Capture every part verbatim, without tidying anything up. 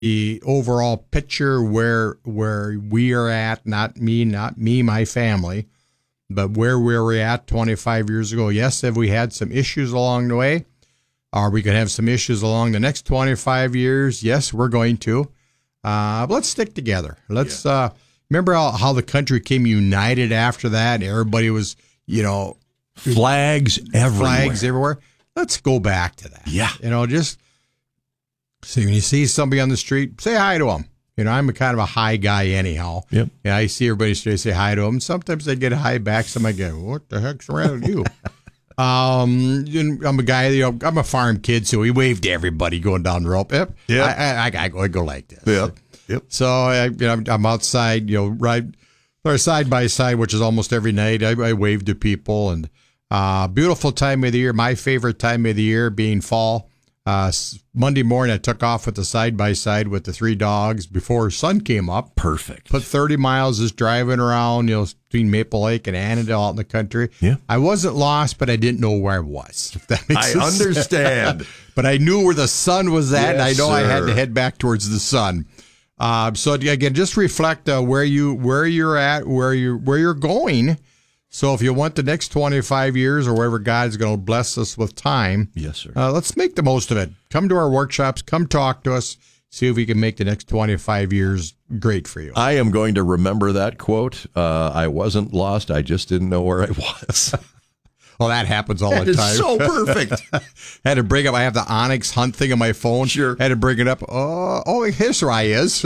the overall picture where where we are at, not me, not me, my family, but where we were at twenty-five years ago. Yes, have we had some issues along the way? Are we going to have some issues along the next twenty-five years? Yes, we're going to. Uh, but let's stick together. Let's yeah. uh, remember how, how the country came united after that. Everybody was, you know, flags everywhere. Flags everywhere. Let's go back to that. Yeah. You know, just see when you see somebody on the street, say hi to them. You know, I'm a kind of a high guy anyhow. Yep. Yeah, I see everybody straight, say hi to them. Sometimes I get a hi back. Somebody go, "What the heck's wrong with you?" um, I'm a guy. You know, I'm a farm kid, so we wave to everybody going down the road. Yep. Yeah. I, I, I, I go, I go like this. Yep. Yep. So I, you know, I'm outside. You know, right, or side by side, which is almost every night. I, I wave to people, and uh, beautiful time of the year. My favorite time of the year being fall. Uh, Monday morning, I took off with the side-by-side with the three dogs before sun came up. Perfect. Put thirty miles just driving around, you know, between Maple Lake and Annandale out in the country. Yeah. I wasn't lost, but I didn't know where I was. If that makes I sense. understand. But I knew where the sun was at, Yes, and I know sir. I had to head back towards the sun. Uh, so again, just reflect uh, where you where you're at, where you where you're going. So if you want the next twenty-five years or wherever God's going to bless us with time, yes, sir. Uh, let's make the most of it. Come to our workshops. Come talk to us. See if we can make the next twenty-five years great for you. I am going to remember that quote. Uh, I wasn't lost. I just didn't know where I was. Well, that happens all that the is time. So perfect. Had to bring up. I have the Onyx Hunt thing on my phone. Sure. Had to bring it up. Oh, oh, here's where I is.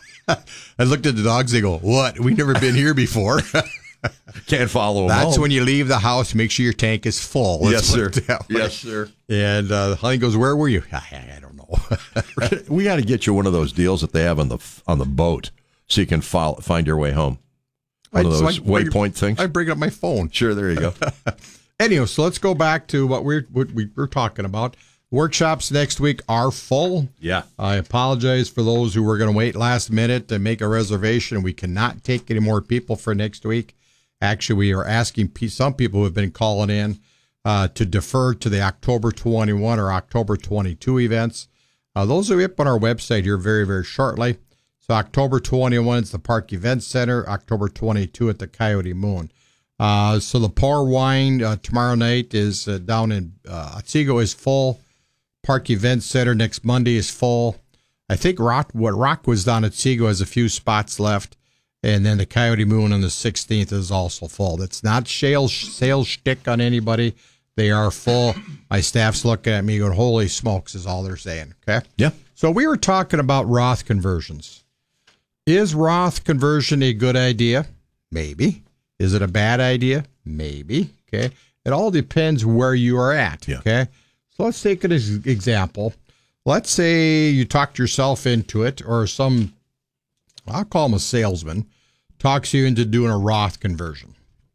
I looked at the dogs. They go, "What? We've never been here before." Can't follow them. That's home. when you leave the house. Make sure your tank is full. Yes, Let's sir. put it that way. Yes, sir. And uh, Honey goes, "Where were you?" I, I don't know. We got to get you one of those deals that they have on the on the boat, so you can follow, find your way home. One of So those I bring- waypoint things. I bring up my phone. Sure, there you go. Anyway, so let's go back to what we're what we we're talking about. Workshops next week are full. Yeah. I apologize for those who were going to wait last minute to make a reservation. We cannot take any more people for next week. Actually, we are asking some people who have been calling in uh, to defer to the October twenty-first or October twenty-second events. Uh, those will be up on our website here very, very shortly. So October twenty-first is the Park Event Center. October twenty-second at the Coyote Moon. Uh, so the Pour Wine uh, tomorrow night is uh, down in uh, Otsego is full. Park Event Center next Monday is full. I think Rock, what Rock was down at Otsego has a few spots left. And then the Coyote Moon on the sixteenth is also full. It's not sales, sales shtick on anybody. They are full. My staff's looking at me going, "Holy smokes," is all they're saying. Okay? Yeah. So we were talking about Roth conversions. Is Roth conversion a good idea? Maybe. Is it a bad idea? Maybe. Okay. It all depends where you are at. Yeah. Okay. So let's take an ex- example. Let's say you talked yourself into it, or some, I'll call him a salesman, talks you into doing a Roth conversion.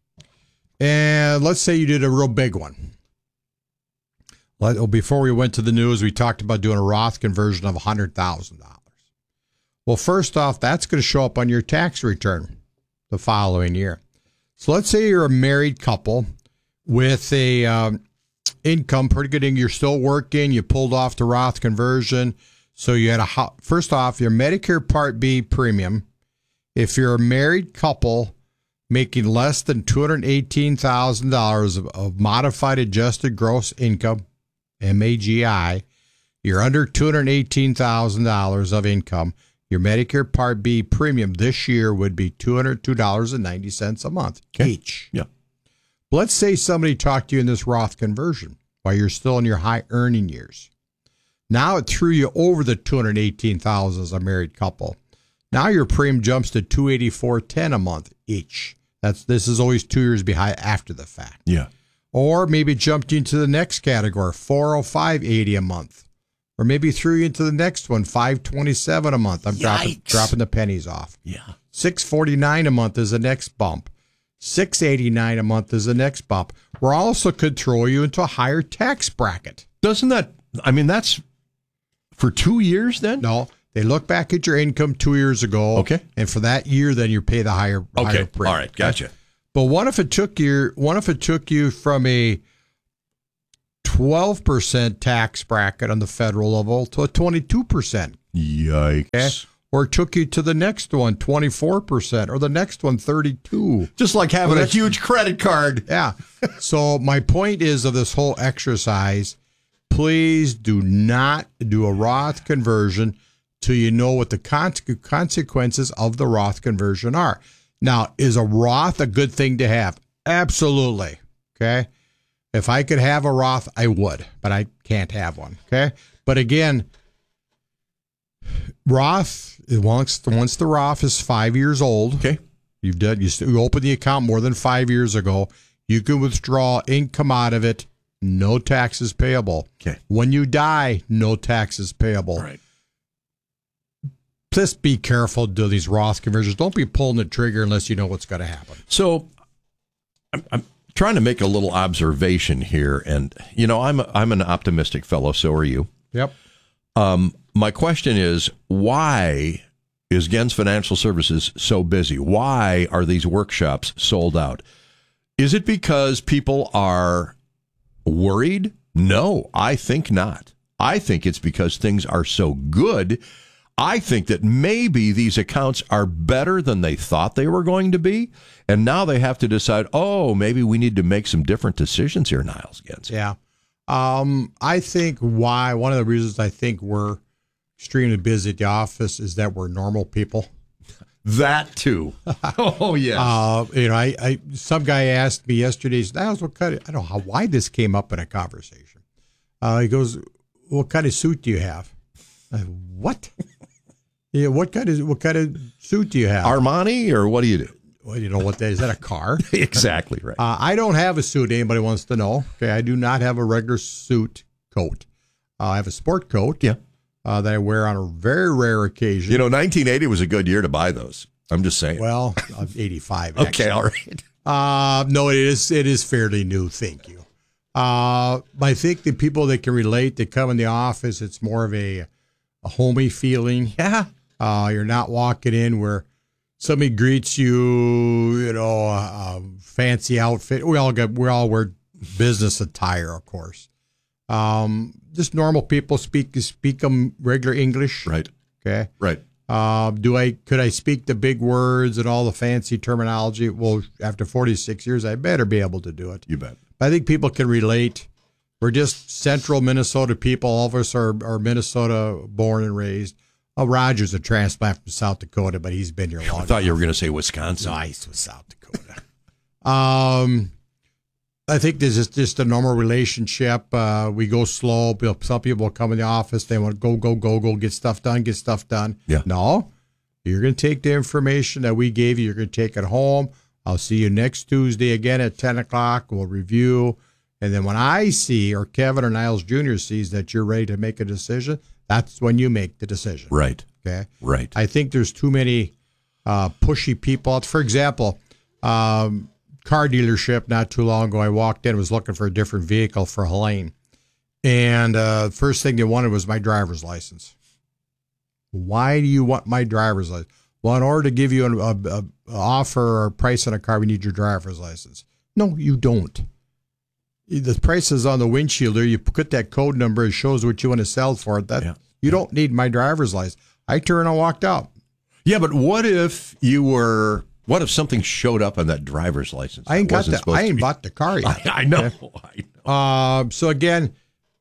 And let's say you did a real big one. Let, before we went to the news, we talked about doing a Roth conversion of one hundred thousand dollars. Well, first off, that's going to show up on your tax return the following year. So let's say you're a married couple with a um, income, pretty good income. You're still working. You pulled off the Roth conversion. So you had a, first off, your Medicare Part B premium. If you're a married couple making less than two hundred eighteen thousand dollars of, of modified adjusted gross income, M A G I, you're under two hundred eighteen thousand dollars of income, your Medicare Part B premium this year would be two hundred two dollars and ninety cents a month Okay. each. Yeah. Let's say somebody talked to you in this Roth conversion while you're still in your high earning years. Now it threw you over the two hundred eighteen thousand dollars as a married couple. Now your premium jumps to two hundred eighty-four dollars and ten cents a month each. That's this is always two years behind after the fact. Yeah. Or maybe it jumped you into the next category, four hundred five dollars and eighty cents a month. Or maybe threw you into the next one, five hundred twenty-seven dollars a month. I'm dropping, dropping the pennies off. Yeah. six hundred forty-nine dollars a month is the next bump. six hundred eighty-nine dollars a month is the next bump. We're also could throw you into a higher tax bracket. Doesn't that, I mean, that's for two years then? No, they look back at your income two years ago. Okay. And for that year, then you pay the higher, Okay. higher premium. All right. Gotcha. But what if it took you, what if it took you from a twelve percent tax bracket on the federal level to a twenty-two percent Yikes. Okay? Or took you to the next one, twenty-four percent, or the next one, thirty-two. Just like having Well, a huge credit card. Yeah. So my point is of this whole exercise, please do not do a Roth conversion till you know what the con- consequences of the Roth conversion are. Now, is a Roth a good thing to have? Absolutely. Okay. If I could have a Roth, I would, but I can't have one. Okay. But again, Roth, once, once the Roth is five years old, Okay. you've done, you, you opened the account more than five years ago, you can withdraw income out of it, no taxes payable. Okay. When you die, no taxes payable. Right. Just be careful do these Roth conversions. Don't be pulling the trigger unless you know what's going to happen. So I'm, I'm trying to make a little observation here. And, you know, I'm, a, I'm an optimistic fellow. So are you. Yep. Um, my question is, why is Gens Financial Services so busy? Why are these workshops sold out? Is it because people are worried? No, I think not. I think it's because things are so good. I think that maybe these accounts are better than they thought they were going to be, and now they have to decide, oh, maybe we need to make some different decisions here, Niles Gens. Yeah. Um, I think why, one of the reasons I think we're extremely busy at the office is that we're normal people. That too. Oh, yes. Uh, you know, I, I some guy asked me yesterday, Niles, what kind of, I don't know how, why this came up in a conversation. Uh, he goes, what kind of suit do you have? I, what? Yeah, what kind of what kind of suit do you have? Armani, or what do you do? Well, you know what that is. That a car? Exactly right. Uh, I don't have a suit. Anybody wants to know? Okay, I do not have a regular suit coat. Uh, I have a sport coat. Yeah. Uh, that I wear on a very rare occasion. You know, nineteen eighty was a good year to buy those. I'm just saying. Well, I'm eighty-five. okay, actually. all right. Uh, no, it is it is fairly new. Thank you. Uh, I think the people that can relate, that come in the office, it's more of a a homey feeling. Yeah. Uh, you're not walking in where somebody greets you, you know, a, a fancy outfit. We all got, we all wear business attire, of course. Um, just normal people speak speak them regular English. Right. Okay. Right. Uh, do I could I speak the big words and all the fancy terminology? Well, after forty-six years, I better be able to do it. You bet. But I think people can relate. We're just central Minnesota people. All of us are, are Minnesota born and raised. Oh, Roger's a transplant from South Dakota, but he's been here long. I thought you were going to say Wisconsin. Nice with South Dakota. um, I think this is just a normal relationship. Uh, we go slow. Some people come in the office. They want to go, go, go, go, get stuff done, get stuff done. Yeah. No, you're going to take the information that we gave you. You're going to take it home. I'll see you next Tuesday again at ten o'clock. We'll review. And then when I see, or Kevin or Niles Junior sees that you're ready to make a decision, that's when you make the decision. Right. Okay. Right. I think there's too many uh, pushy people out. For example, um, car dealership not too long ago, I walked in, was looking for a different vehicle for Helene. And uh, first thing they wanted was my driver's license. Why do you want my driver's license? Well, in order to give you an a, a offer or price on a car, we need your driver's license. No, you don't. The price is on the windshield there. You put that code number, it shows what you want to sell for. That Yeah. You don't need my driver's license. I turned and walked out. Yeah, but what if you were, what if something showed up on that driver's license? I ain't that got wasn't that. supposed I to ain't be? bought the car yet. I, I know. I know. Uh, so again,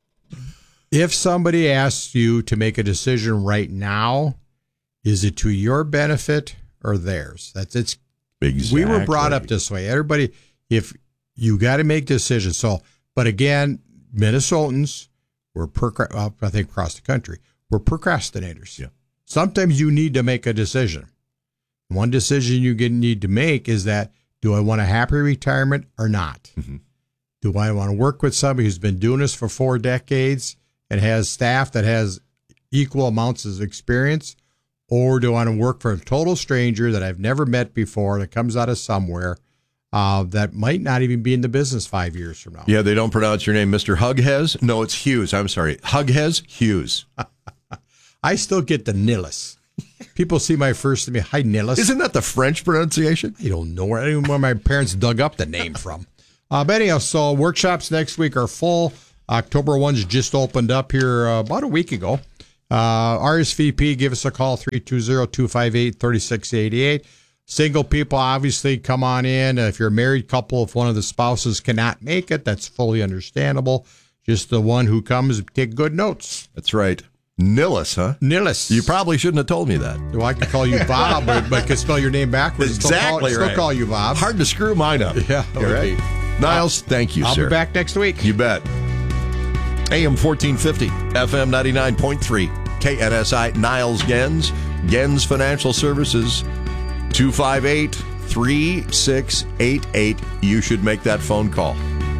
if somebody asks you to make a decision right now, is it to your benefit or theirs? That's it's. Exactly. We were brought up this way. Everybody, if you got to make decisions. So, but again, Minnesotans, we're per, uh, I think across the country, we're procrastinators. Yeah. Sometimes you need to make a decision. One decision you get, need to make is that, do I want a happy retirement or not? Mm-hmm. Do I want to work with somebody who's been doing this for four decades and has staff that has equal amounts of experience? Or do I want to work for a total stranger that I've never met before that comes out of somewhere uh, that might not even be in the business five years from now? Yeah, they don't pronounce your name Mister Hughes. No, it's Hughes. I'm sorry. Hughes Hughes. I still get the Nillis. People see my first name. Hi, Nillis. Isn't that the French pronunciation? I don't know where, I don't know where my parents dug up the name from. Uh, but anyhow, so workshops next week are full. October one's just opened up here uh, about a week ago. Uh, R S V P, give us a call, three two zero, two five eight, three six eight eight. Single people, obviously, come on in. If you're a married couple, if one of the spouses cannot make it, that's fully understandable. Just the one who comes, take good notes. That's right. Nillis, huh? Nillis. You probably shouldn't have told me that. Well, I could call you Bob, but, but I could spell your name backwards. Exactly still call, right. Still call you Bob. Hard to screw mine up. Yeah, You're right. Niles, thank you, I'll sir. be back next week. You bet. A M fourteen fifty, F M ninety-nine point three, K N S I, Niles Gens, Gens Financial Services, two five eight, three six eight eight. You should make that phone call.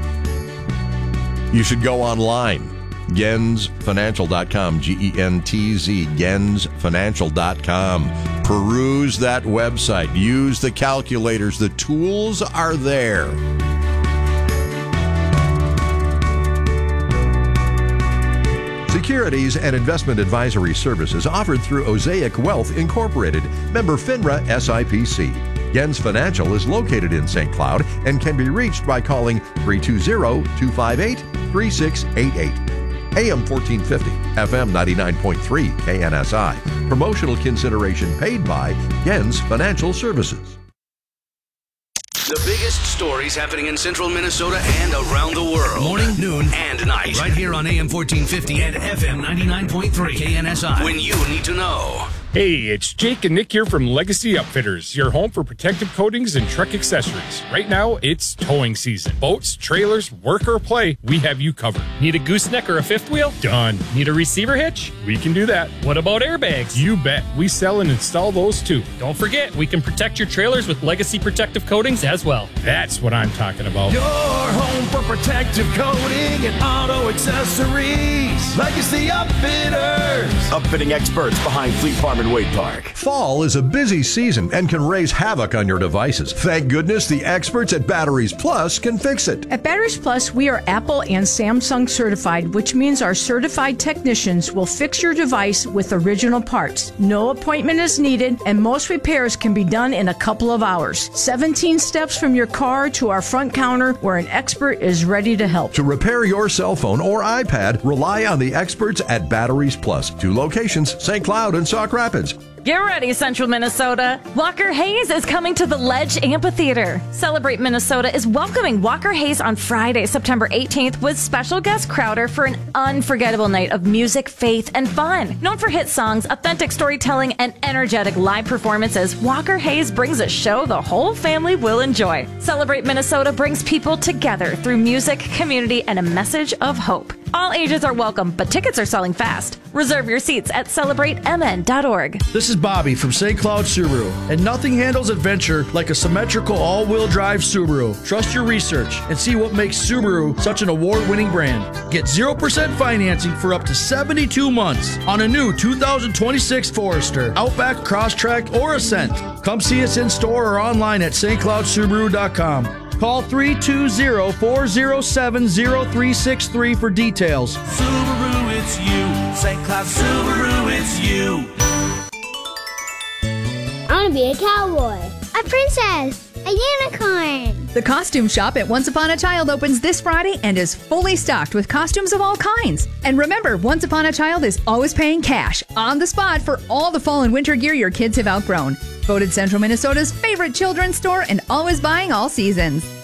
You should go online, gens financial dot com, G E N T Z, gens financial dot com. Peruse that website. Use the calculators. The tools are there. Securities and investment advisory services offered through Osaic Wealth Incorporated, member FINRA S I P C. Gens Financial is located in Saint Cloud and can be reached by calling three two zero, two five eight, three six eight eight. A M fourteen fifty, F M ninety-nine point three, K N S I. Promotional consideration paid by Gens Financial Services. The biggest stories happening in central Minnesota and around the world. Morning, noon, and night. Right here on A M fourteen fifty and F M ninety-nine point three K N S I. When you need to know. Hey, it's Jake and Nick here from Legacy Upfitters, your home for protective coatings and truck accessories. Right now, it's towing season. Boats, trailers, work or play, we have you covered. Need a gooseneck or a fifth wheel? Done. Need a receiver hitch? We can do that. What about airbags? You bet. We sell and install those too. Don't forget, we can protect your trailers with Legacy protective coatings as well. That's what I'm talking about. Your home for protective coating and auto accessories. Legacy Upfitters. Upfitting experts behind Fleet Farm and Wade Park. Fall is a busy season and can raise havoc on your devices. Thank goodness the experts at Batteries Plus can fix it. At Batteries Plus, we are Apple and Samsung certified, which means our certified technicians will fix your device with original parts. No appointment is needed, and most repairs can be done in a couple of hours. seventeen steps from your car to our front counter where an expert is ready to help. To repair your cell phone or iPad, rely on the experts at Batteries Plus. Two locations, Saint Cloud and Sauk Rapids. Get ready, Central Minnesota. Walker Hayes is coming to the Ledge Amphitheater. Celebrate Minnesota is welcoming Walker Hayes on Friday, September eighteenth with special guest Crowder for an unforgettable night of music, faith, and fun. Known for hit songs, authentic storytelling, and energetic live performances, Walker Hayes brings a show the whole family will enjoy. Celebrate Minnesota brings people together through music, community, and a message of hope. All ages are welcome, but tickets are selling fast. Reserve your seats at celebrate m n dot org. This is Bobby from Saint Cloud Subaru, and nothing handles adventure like a symmetrical all-wheel drive Subaru. Trust your research and see what makes Subaru such an award-winning brand. Get zero percent financing for up to seventy-two months on a new two thousand twenty-six Forester, Outback, Crosstrek, or Ascent. Come see us in store or online at st cloud subaru dot com. Call three two zero, four zero seven, zero three six three for details. Subaru, it's you. Saint Cloud Subaru, it's you. I want to be a cowboy, a princess, a unicorn. The costume shop at Once Upon a Child opens this Friday and is fully stocked with costumes of all kinds. And remember, Once Upon a Child is always paying cash on the spot for all the fall and winter gear your kids have outgrown. Voted Central Minnesota's favorite children's store and always buying all seasons.